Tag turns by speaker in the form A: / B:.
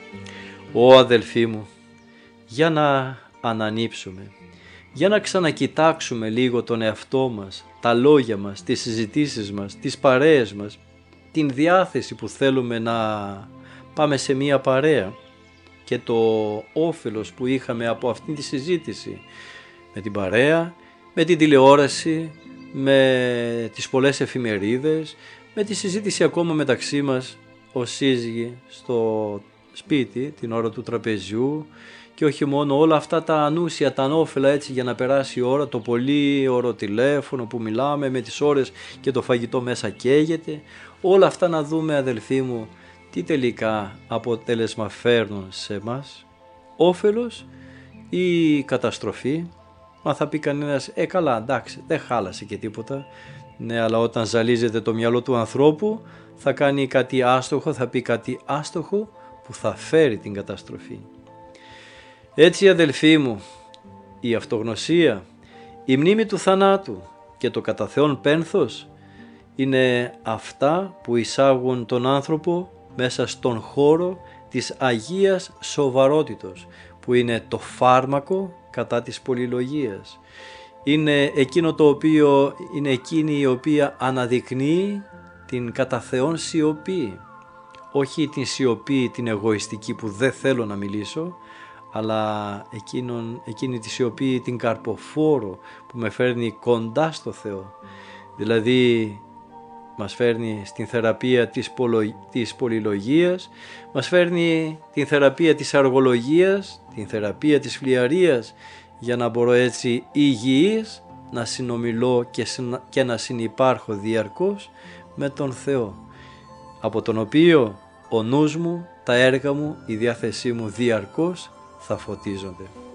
A: Ω αδελφοί μου, για να ανανύψουμε, για να ξανακοιτάξουμε λίγο τον εαυτό μας, τα λόγια μας, τις συζητήσεις μας, τις παρέες μας, την διάθεση που θέλουμε να πάμε σε μία παρέα και το όφελος που είχαμε από αυτή τη συζήτηση με την παρέα, με την τηλεόραση, με τις πολλές εφημερίδες, με τη συζήτηση ακόμα μεταξύ μας ως σύζυγοι στο σπίτι την ώρα του τραπεζιού και όχι μόνο, όλα αυτά τα ανούσια, τα ανώφελα έτσι για να περάσει η ώρα, το πολύ ωραίο τηλέφωνο που μιλάμε με τις ώρες και το φαγητό μέσα καίγεται. Όλα αυτά να δούμε, αδελφοί μου, τι τελικά αποτέλεσμα φέρνουν σε εμάς, όφελος ή καταστροφή. Μα θα πει κανένας, καλά, εντάξει, δεν χάλασε και τίποτα. Ναι, αλλά όταν ζαλίζεται το μυαλό του ανθρώπου θα κάνει κάτι άστοχο, θα πει κάτι άστοχο που θα φέρει την καταστροφή. Έτσι, αδελφοί μου, η αυτογνωσία, η μνήμη του θανάτου και το κατά Θεόν πένθος είναι αυτά που εισάγουν τον άνθρωπο μέσα στον χώρο της Αγίας Σοβαρότητος, που είναι το φάρμακο κατά της πολυλογίας. Είναι εκείνο το οποίο είναι εκείνη η οποία αναδεικνύει την κατά Θεόν σιωπή. Όχι την σιωπή την εγωιστική που δεν θέλω να μιλήσω, αλλά εκείνη τη σιωπή την καρποφόρο που με φέρνει κοντά στο Θεό. Δηλαδή μας φέρνει στην θεραπεία της πολυλογίας, μας φέρνει την θεραπεία της αργολογίας, την θεραπεία της φλιαρίας, για να μπορώ έτσι υγιής να συνομιλώ και να συνυπάρχω διαρκώς με τον Θεό, από τον οποίο ο νους μου, τα έργα μου, η διάθεσή μου διαρκώς θα φωτίζονται.